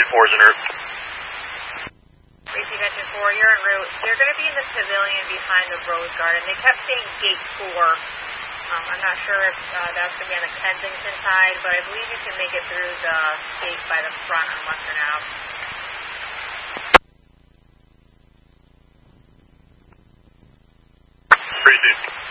4's en route. Tracy Venture 4, you're en route. They're going to be in the pavilion behind the Rose Garden. They kept saying gate 4. I'm not sure if that's going to be on the Kensington side, but I believe you can make it through the gate by the front on Western Ave. Appreciate it.